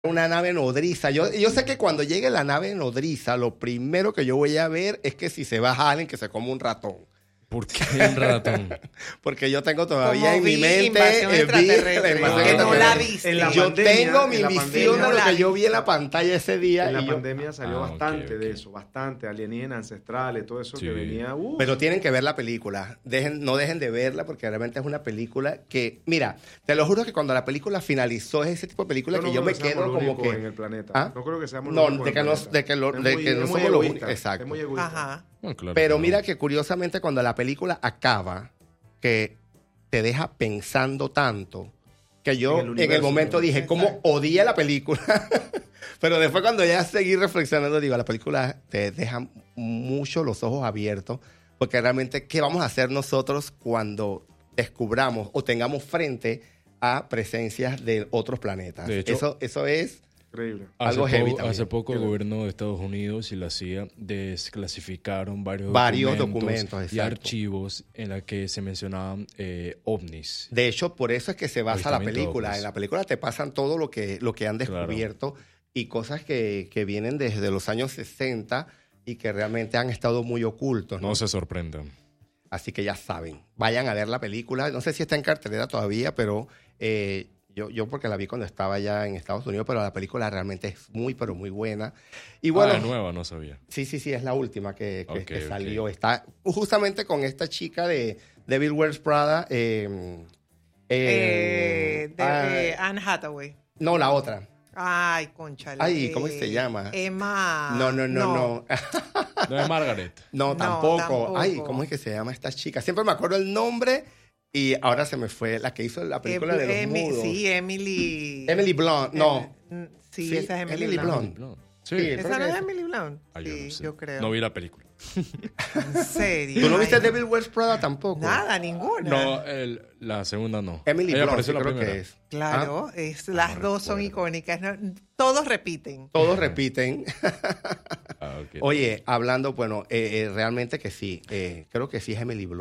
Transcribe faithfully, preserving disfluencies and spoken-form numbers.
Una nave nodriza. Yo, yo sé que cuando llegue la nave nodriza, lo primero que yo voy a ver es que si se va alguien que se come un ratón. ¿Por qué un ratón? Porque yo tengo todavía Como en mi vi mente invasión eh, vi extraterrestre. la invasión Que no la extraterrestre. viste. En la Yo pandemia, tengo mi en la visión pandemia de lo la que yo vi. vi en la pantalla ese día. En la y yo- pandemia salió Ah, ok, bastante ok. de eso, bastante. Alienígenas ancestrales, todo eso Sí. que venía. uf. Pero tienen que ver la película. Dejen, no dejen de verla porque realmente es una película que, mira, te lo juro que cuando la película finalizó es ese tipo de película no que yo creo me seamos quedo los como únicos que... en el planeta. ¿Ah? No creo que seamos No, los únicos de en que el no- planeta. de que lo- Es de muy- que no es muy somos los egoísta, únicos. Exacto. Es muy egoísta. Ajá. No, claro Pero que no. mira que curiosamente cuando la película acaba, que te deja pensando tanto, que yo En el en el, universo, momento ¿no? dije, ¿cómo odié la película? Pero después cuando ya seguí reflexionando, digo, la película te deja mucho los ojos abiertos, porque realmente, ¿qué vamos a hacer nosotros cuando descubramos o tengamos frente a presencias de otros planetas? De hecho- eso, eso es... Increíble. Hace algo poco, heavy también. hace poco el Qué gobierno de Estados Unidos y la C I A desclasificaron varios, Varios documentos, documentos, y exacto. archivos en la que se mencionaban eh, ovnis. De hecho, por eso es que se basa la Avistamiento película. ovnis. En la película te pasan todo lo que, lo que han Claro. descubierto y cosas que, que vienen desde los años sesenta y que realmente han estado muy ocultos, ¿no? No se sorprendan. Así que ya saben, vayan a ver la película. No sé si está en cartelera todavía, pero eh, yo, yo porque la vi cuando estaba ya en Estados Unidos, pero la película realmente es muy, pero muy buena. Y bueno, Ah, es nueva, no sabía. sí, sí, sí, es la última que, que- Ok, que ok. salió. Está justamente con esta chica de Devil Wears Prada. eh, eh, Eh, de, ah, eh, Anne Hathaway. no, la otra. Ay, conchale. Ay, ¿cómo eh, se llama? Emma. No, no, no, no. No es Margaret. No, No, tampoco. tampoco. Ay, ¿cómo es que se llama esta chica? Siempre me acuerdo el nombre y ahora se me fue la que hizo la película de los Emi- mudos. Sí, Emily. Emily Blunt, no. Em- Sí, Sí, esa es Emily, Emily Blunt. Blunt. No. Sí, Sí. creo ¿Esa que no es es. Emily Blunt? Ah, Sí, yo no sé. yo creo. No vi la película. En serio. ¿Tú no viste Ay, Devil Wears Prada tampoco? Nada, ninguna. No, el- la segunda no. Emily Ella Blunt, apareció sí en la creo primera. que es. Claro, Ah, es, las no dos son recuerdo. icónicas. ¿no? Todos repiten. todos repiten. Ah, ok. Oye, hablando, bueno, eh, eh, realmente que sí. eh, creo que sí es Emily Blunt.